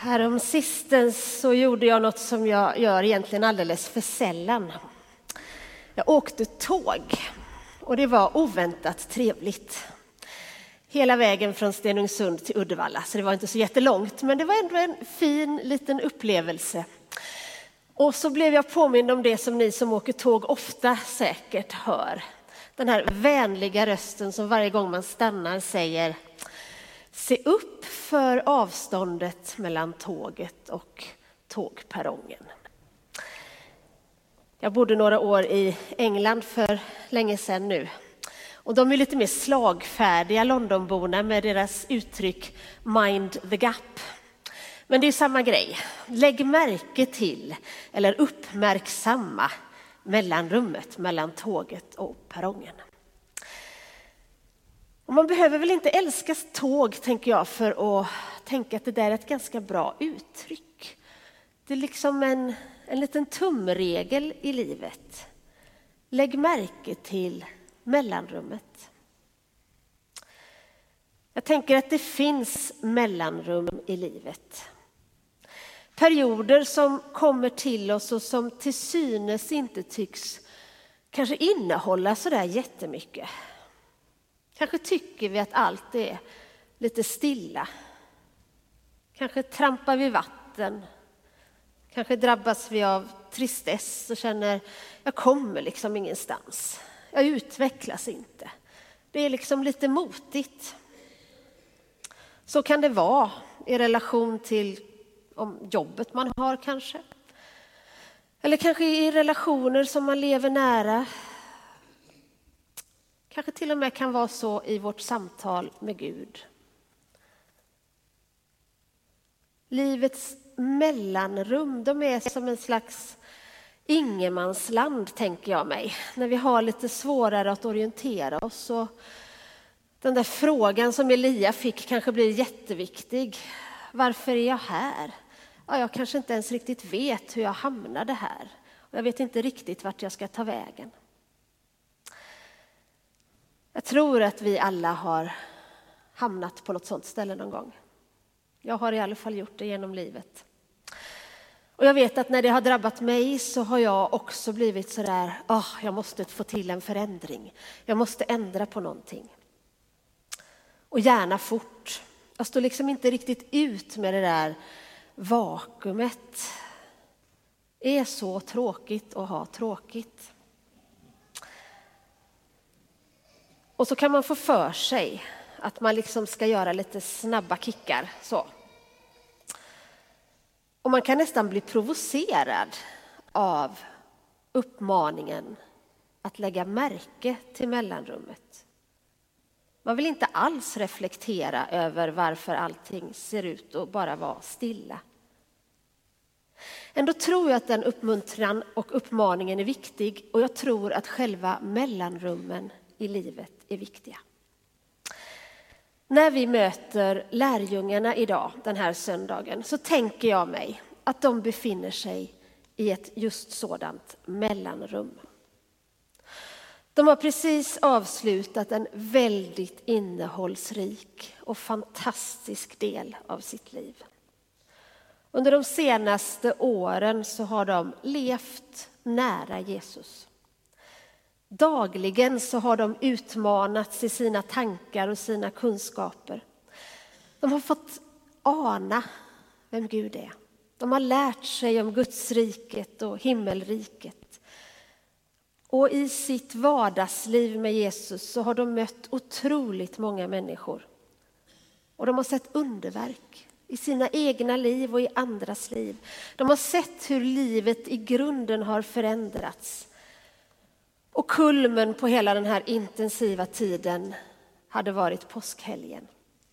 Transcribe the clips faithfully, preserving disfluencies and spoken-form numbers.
Härom sistens så gjorde jag något som jag gör egentligen alldeles för sällan. Jag åkte tåg och det var oväntat trevligt. Hela vägen från Stenungsund till Uddevalla, så det var inte så jättelångt, men det var ändå en fin liten upplevelse. Och så blev jag påmind om det som ni som åker tåg ofta säkert hör. Den här vänliga rösten som varje gång man stannar säger: se upp för avståndet mellan tåget och tågperrongen. Jag bodde några år i England för länge sedan nu. Och de är lite mer slagfärdiga, Londonborna, med deras uttryck mind the gap. Men det är samma grej. Lägg märke till eller uppmärksamma mellanrummet mellan tåget och perrongen. Och man behöver väl inte älska tåg, tänker jag, för att tänka att det där är ett ganska bra uttryck. Det är liksom en, en liten tumregel i livet. Lägg märke till mellanrummet. Jag tänker att det finns mellanrum i livet. Perioder som kommer till oss och som till synes inte tycks kanske innehålla så där jättemycket. Kanske tycker vi att allt är lite stilla. Kanske trampar vi vatten. Kanske drabbas vi av tristess och känner jag kommer liksom ingenstans. Jag utvecklas inte. Det är liksom lite motigt. Så kan det vara i relation till om jobbet man har kanske. Eller kanske i relationer som man lever nära. Kanske till och med kan vara så i vårt samtal med Gud. Livets mellanrum, de är som en slags ingenmansland, tänker jag mig. När vi har lite svårare att orientera oss. Och den där frågan som Elia fick kanske blir jätteviktig. Varför är jag här? Ja, jag kanske inte ens riktigt vet hur jag hamnade här. Och jag vet inte riktigt vart jag ska ta vägen. Jag tror att vi alla har hamnat på något sånt ställe någon gång. Jag har i alla fall gjort det genom livet. Och jag vet att när det har drabbat mig så har jag också blivit sådär, oh, jag måste få till en förändring. Jag måste ändra på någonting. Och gärna fort. Jag står liksom inte riktigt ut med det där vakuumet. Det är så tråkigt att ha tråkigt. Och så kan man få för sig att man liksom ska göra lite snabba kickar. Så. Och man kan nästan bli provocerad av uppmaningen att lägga märke till mellanrummet. Man vill inte alls reflektera över varför allting ser ut att bara vara stilla. Ändå tror jag att den uppmuntran och uppmaningen är viktig, och jag tror att själva mellanrummen i livet är viktiga. När vi möter lärjungarna idag, den här söndagen, så tänker jag mig att de befinner sig i ett just sådant mellanrum. De har precis avslutat en väldigt innehållsrik och fantastisk del av sitt liv. Under de senaste åren så har de levt nära Jesus. Dagligen så har de utmanats i sina tankar och sina kunskaper. De har fått ana vem Gud är. De har lärt sig om Guds riket och himmelriket. Och i sitt vardagsliv med Jesus så har de mött otroligt många människor. Och de har sett underverk i sina egna liv och i andras liv. De har sett hur livet i grunden har förändrats. Och kulmen på hela den här intensiva tiden hade varit påskhelgen.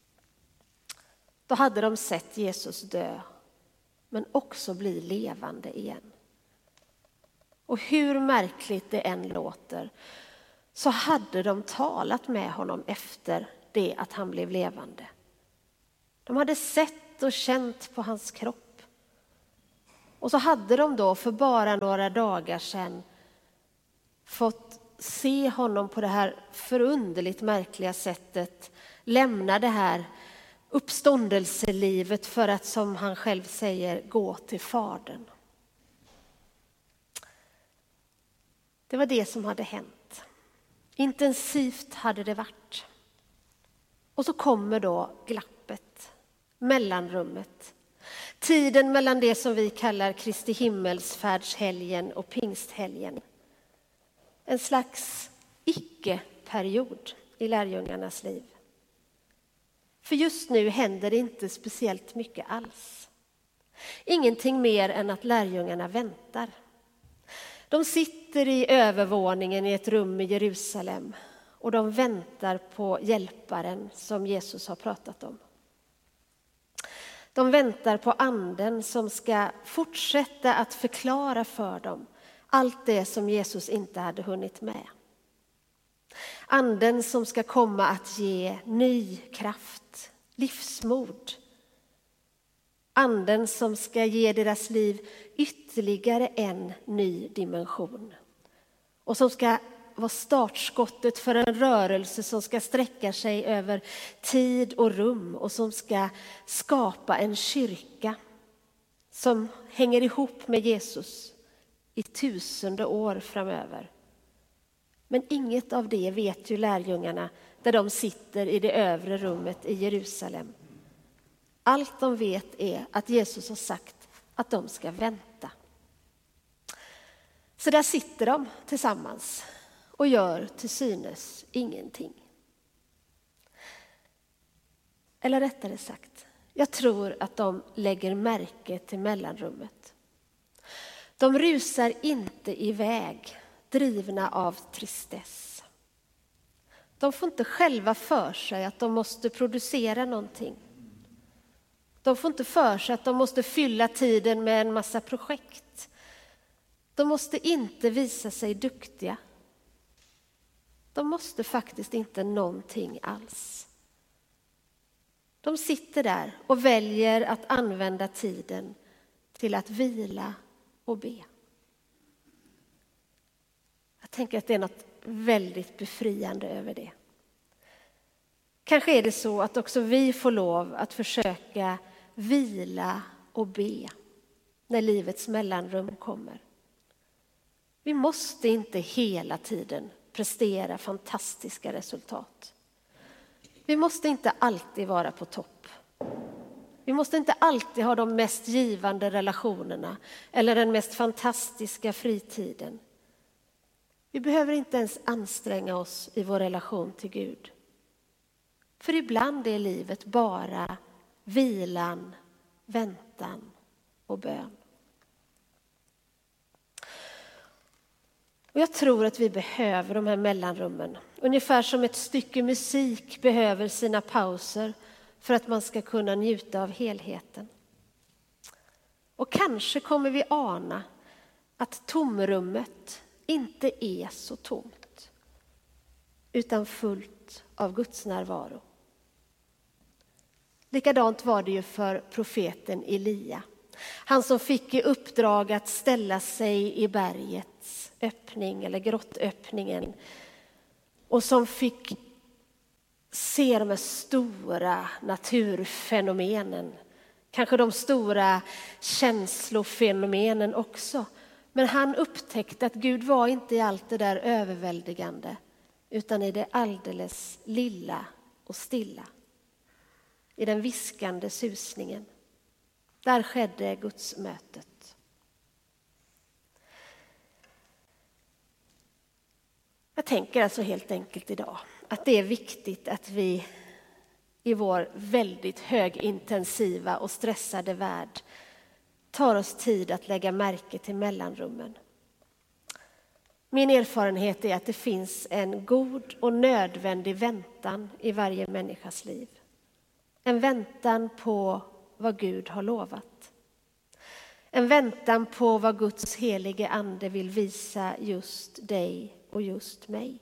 Då hade de sett Jesus dö, men också bli levande igen. Och hur märkligt det än låter, så hade de talat med honom efter det att han blev levande. De hade sett och känt på hans kropp. Och så hade de då för bara några dagar sedan fått se honom på det här förunderligt märkliga sättet lämna det här uppståndelselivet för att, som han själv säger, gå till Fadern. Det var det som hade hänt. Intensivt hade det varit. Och så kommer då glappet, mellanrummet. Tiden mellan det som vi kallar Kristi himmelsfärdshelgen och pingsthelgen. En slags icke-period i lärjungarnas liv. För just nu händer det inte speciellt mycket alls. Ingenting mer än att lärjungarna väntar. De sitter i övervåningen i ett rum i Jerusalem och de väntar på hjälparen som Jesus har pratat om. De väntar på anden som ska fortsätta att förklara för dem allt det som Jesus inte hade hunnit med. Anden som ska komma att ge ny kraft, livsmod. Anden som ska ge deras liv ytterligare en ny dimension. Och som ska vara startskottet för en rörelse som ska sträcka sig över tid och rum. Och som ska skapa en kyrka som hänger ihop med Jesus i tusende år framöver. Men inget av det vet ju lärjungarna där de sitter i det övre rummet i Jerusalem. Allt de vet är att Jesus har sagt att de ska vänta. Så där sitter de tillsammans och gör till synes ingenting. Eller rättare sagt, jag tror att de lägger märke till mellanrummet. De rusar inte iväg, drivna av tristess. De får inte själva för sig att de måste producera någonting. De får inte för sig att de måste fylla tiden med en massa projekt. De måste inte visa sig duktiga. De måste faktiskt inte någonting alls. De sitter där och väljer att använda tiden till att vila och be. Jag tänker att det är något väldigt befriande över det. Kanske är det så att också vi får lov att försöka vila och be när livets mellanrum kommer. Vi måste inte hela tiden prestera fantastiska resultat. Vi måste inte alltid vara på topp. Vi måste inte alltid ha de mest givande relationerna eller den mest fantastiska fritiden. Vi behöver inte ens anstränga oss i vår relation till Gud. För ibland är livet bara vilan, väntan och bön. Och jag tror att vi behöver de här mellanrummen. Ungefär som ett stycke musik behöver sina pauser för att man ska kunna njuta av helheten. Och kanske kommer vi ana att tomrummet inte är så tomt, utan fullt av Guds närvaro. Likadant var det ju för profeten Elia. Han som fick i uppdrag att ställa sig i bergets öppning eller grottöppningen. Och som fick se de stora naturfenomenen. Kanske de stora känslofenomenen också. Men han upptäckte att Gud var inte i allt det där överväldigande. Utan i det alldeles lilla och stilla. I den viskande susningen. Där skedde Guds mötet. Jag tänker alltså helt enkelt idag att det är viktigt att vi i vår väldigt högintensiva och stressade värld tar oss tid att lägga märke till mellanrummen. Min erfarenhet är att det finns en god och nödvändig väntan i varje människas liv. En väntan på vad Gud har lovat. En väntan på vad Guds helige ande vill visa just dig och just mig.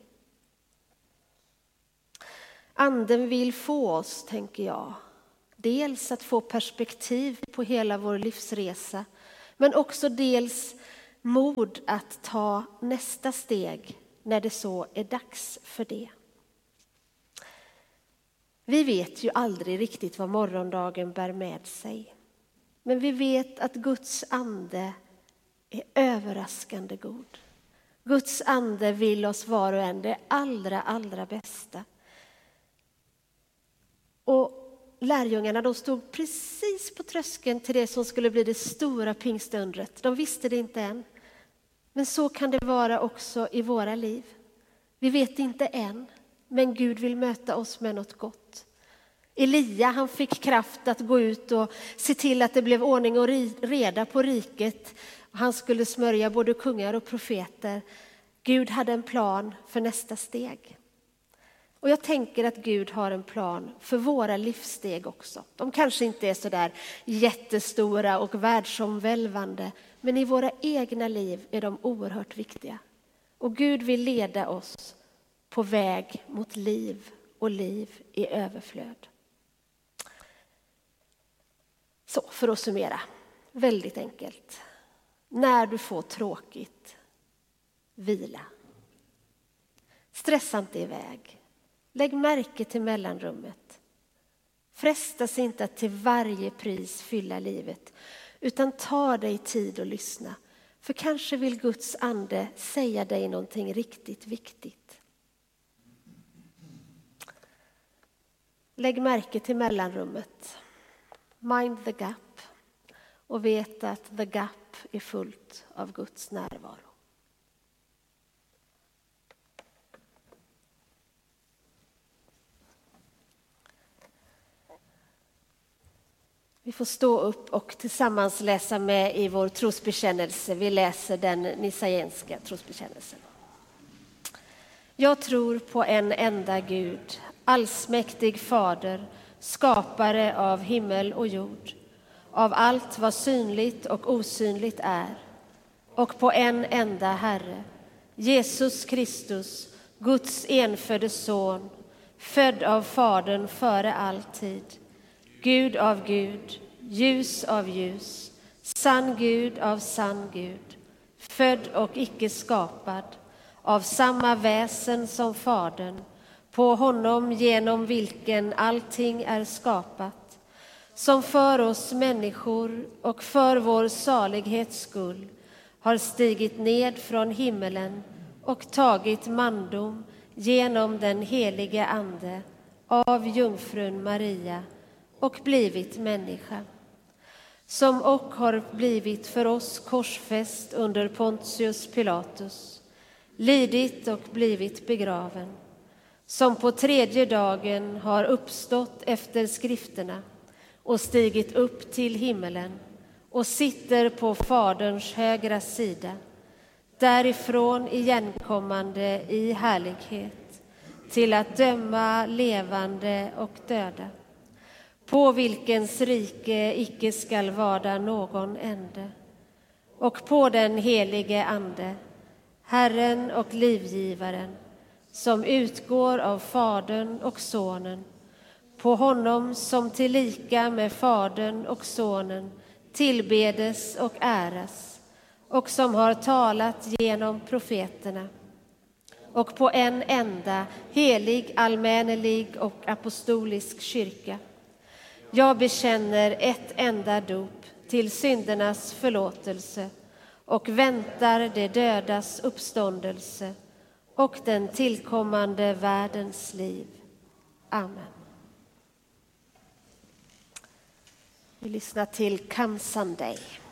Anden vill få oss, tänker jag, dels att få perspektiv på hela vår livsresa, men också dels mod att ta nästa steg när det så är dags för det. Vi vet ju aldrig riktigt vad morgondagen bär med sig. Men vi vet att Guds ande är överraskande god. Guds ande vill oss var och en det allra, allra bästa. Och lärjungarna, de stod precis på tröskeln till det som skulle bli det stora pingstundret. De visste det inte än. Men så kan det vara också i våra liv. Vi vet inte än, men Gud vill möta oss med något gott. Elia, han fick kraft att gå ut och se till att det blev ordning och reda på riket. Han skulle smörja både kungar och profeter. Gud hade en plan för nästa steg. Och jag tänker att Gud har en plan för våra livssteg också. De kanske inte är så där jättestora och världsomvälvande, men i våra egna liv är de oerhört viktiga. Och Gud vill leda oss på väg mot liv och liv i överflöd. Så för att summera, väldigt enkelt. När du får tråkigt, vila. Stressa inte iväg. Lägg märke till mellanrummet. Frestas inte att till varje pris fylla livet, utan ta dig tid att lyssna. För kanske vill Guds ande säga dig någonting riktigt viktigt. Lägg märke till mellanrummet. Mind the gap. Och vet att the gap är fullt av Guds närvaro. Vi får stå upp och tillsammans läsa med i vår trosbekännelse. Vi läser den nicaenska trosbekännelsen. Jag tror på en enda Gud, allsmäktig fader, skapare av himmel och jord, av allt vad synligt och osynligt är, och på en enda Herre, Jesus Kristus, Guds enfödde son, född av Fadern före all tid, Gud av Gud, ljus av ljus, sann Gud av sann Gud, född och icke skapad, av samma väsen som Fadern, på honom genom vilken allting är skapat, som för oss människor och för vår salighets skull har stigit ned från himmelen och tagit mandom genom den helige ande av jungfrun Maria och blivit människa, som och har blivit för oss korsfäst under Pontius Pilatus, lidit och blivit begraven, som på tredje dagen har uppstått efter skrifterna och stigit upp till himmelen och sitter på Faderns högra sida, därifrån igenkommande i härlighet till att döma levande och döda, på vilkens rike icke skall vara någon ände, och på den helige ande, Herren och livgivaren, som utgår av Fadern och Sonen, på honom som tillika med Fadern och Sonen tillbedes och äras, och som har talat genom profeterna, och på en enda helig, allmännelig och apostolisk kyrka. Jag bekänner ett enda dop till syndernas förlåtelse och väntar det dödas uppståndelse och den tillkommande världens liv. Amen. Vi lyssnar till Come Sunday.